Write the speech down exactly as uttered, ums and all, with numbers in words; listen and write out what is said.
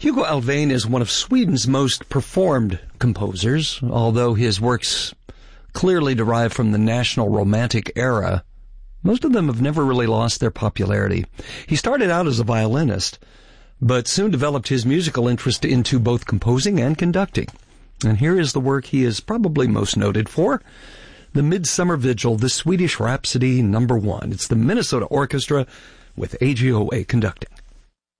Hugo Alfvén is one of Sweden's most performed composers, although his works clearly derive from the national romantic era. Most of them have never really lost their popularity. He started out as a violinist, but soon developed his musical interest into both composing and conducting. And here is the work he is probably most noted for, the Midsummer Vigil, the Swedish Rhapsody number one. It's the Minnesota Orchestra with A G O A conducting.